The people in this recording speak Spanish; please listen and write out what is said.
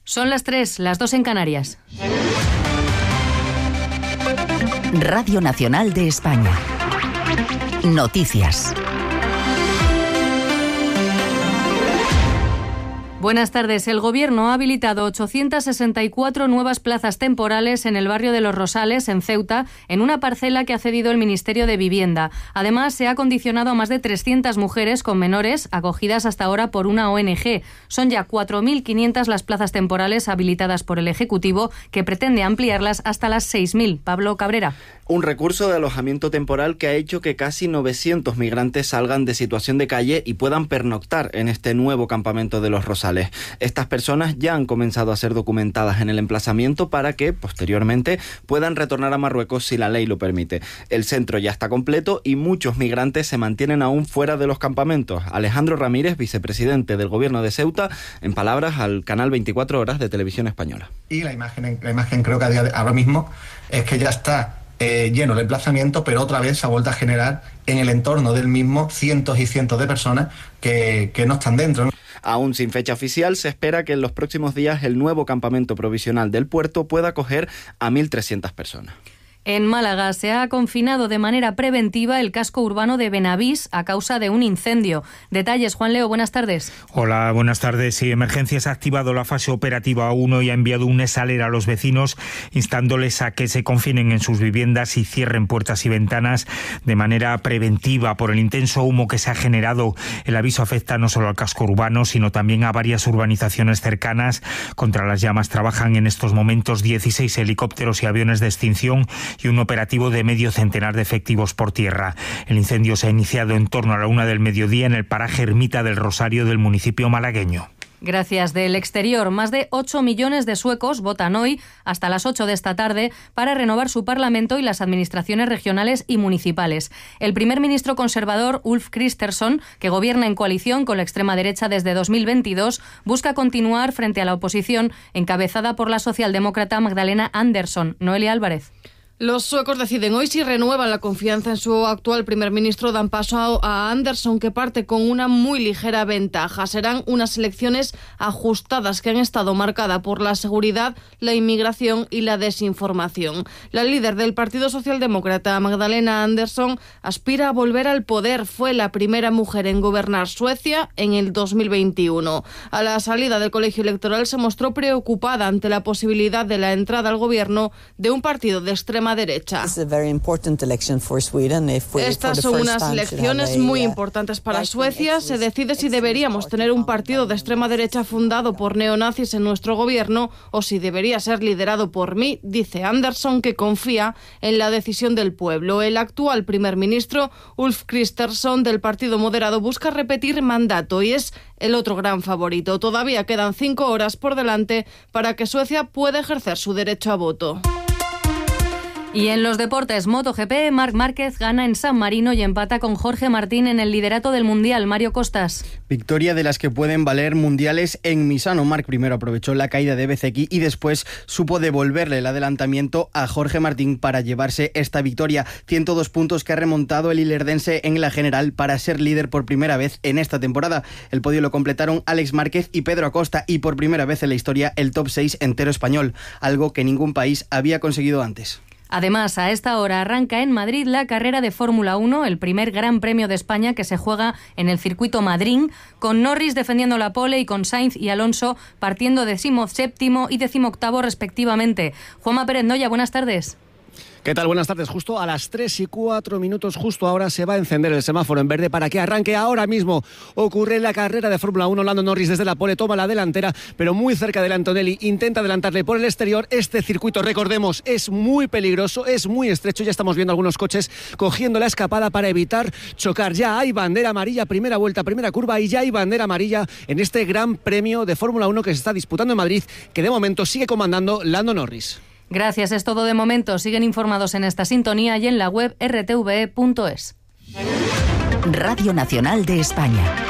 Son las 3, las 2 en Canarias. Radio Nacional de España. Noticias. Buenas tardes. El Gobierno ha habilitado 864 nuevas plazas temporales en el barrio de Los Rosales, en Ceuta, en una parcela que ha cedido el Ministerio de Vivienda. Además, se ha condicionado a más de 300 mujeres con menores acogidas hasta ahora por una ONG. Son ya 4.500 las plazas temporales habilitadas por el Ejecutivo, que pretende ampliarlas hasta las 6.000. Pablo Cabrera. Un recurso de alojamiento temporal que ha hecho que casi 900 migrantes salgan de situación de calle y puedan pernoctar en este nuevo campamento de Los Rosales. Estas personas ya han comenzado a ser documentadas en el emplazamiento para que, posteriormente, puedan retornar a Marruecos si la ley lo permite. El centro ya está completo y muchos migrantes se mantienen aún fuera de los campamentos. Alejandro Ramírez, vicepresidente del Gobierno de Ceuta, en palabras al canal 24 Horas de Televisión Española. Y la imagen creo que ahora mismo es que ya está lleno el emplazamiento, pero otra vez se ha vuelto a generar en el entorno del mismo cientos y cientos de personas que no están dentro, ¿no? Aún sin fecha oficial, se espera que en los próximos días el nuevo campamento provisional del puerto pueda acoger a 1.300 personas. En Málaga se ha confinado de manera preventiva el casco urbano de Benavís a causa de un incendio. Detalles, Juan Leo, buenas tardes. Hola, buenas tardes. Sí, Emergencias ha activado la fase operativa 1 y ha enviado un exaler a los vecinos, instándoles a que se confinen en sus viviendas y cierren puertas y ventanas de manera preventiva por el intenso humo que se ha generado. El aviso afecta no solo al casco urbano, sino también a varias urbanizaciones cercanas. Contra las llamas trabajan en estos momentos 16 helicópteros y aviones de extinción y un operativo de medio centenar de efectivos por tierra. El incendio se ha iniciado en torno a la 1 del mediodía en el paraje Ermita del Rosario del municipio malagueño. Gracias. Del exterior, más de 8 millones de suecos votan hoy, hasta las 8 de esta tarde, para renovar su Parlamento y las administraciones regionales y municipales. El primer ministro conservador, Ulf Kristersson, que gobierna en coalición con la extrema derecha desde 2022, busca continuar frente a la oposición, encabezada por la socialdemócrata Magdalena Andersson. Noelia Álvarez. Los suecos deciden hoy si renuevan la confianza en su actual primer ministro, dan paso a Andersson, que parte con una muy ligera ventaja. Serán unas elecciones ajustadas que han estado marcadas por la seguridad, la inmigración y la desinformación. La líder del Partido Socialdemócrata, Magdalena Andersson, aspira a volver al poder. Fue la primera mujer en gobernar Suecia en el 2021. A la salida del colegio electoral se mostró preocupada ante la posibilidad de la entrada al gobierno de un partido de extrema derecha. Estas son unas elecciones muy importantes para Suecia. Se decide si deberíamos tener un partido de extrema derecha fundado por neonazis en nuestro gobierno o si debería ser liderado por mí, dice Andersson, que confía en la decisión del pueblo. El actual primer ministro, Ulf Kristersson, del Partido Moderado, busca repetir mandato y es el otro gran favorito. Todavía quedan 5 horas por delante para que Suecia pueda ejercer su derecho a voto. Y en los deportes, MotoGP, Marc Márquez gana en San Marino y empata con Jorge Martín en el liderato del Mundial. Mario Costas. Victoria de las que pueden valer mundiales en Misano. Marc primero aprovechó la caída de Bezzecchi y después supo devolverle el adelantamiento a Jorge Martín para llevarse esta victoria. 102 puntos que ha remontado el ilerdense en la general para ser líder por primera vez en esta temporada. El podio lo completaron Alex Márquez y Pedro Acosta y por primera vez en la historia el top 6 entero español, algo que ningún país había conseguido antes. Además, a esta hora arranca en Madrid la carrera de Fórmula 1, el primer Gran Premio de España que se juega en el circuito Madrid, con Norris defendiendo la pole y con Sainz y Alonso partiendo 17º y 18º respectivamente. Juanma Pérez Noya, buenas tardes. ¿Qué tal? Buenas tardes. Justo a las 3:04, justo ahora se va a encender el semáforo en verde para que arranque ahora mismo. Ocurre la carrera de Fórmula 1. Lando Norris desde la pole toma la delantera, pero muy cerca de Antonelli. Intenta adelantarle por el exterior. Este circuito, recordemos, es muy peligroso, es muy estrecho. Ya estamos viendo algunos coches cogiendo la escapada para evitar chocar. Ya hay bandera amarilla, primera vuelta, primera curva, y ya hay bandera amarilla en este Gran Premio de Fórmula 1 que se está disputando en Madrid, que de momento sigue comandando Lando Norris. Gracias, es todo de momento. Siguen informados en esta sintonía y en la web rtve.es. Radio Nacional de España.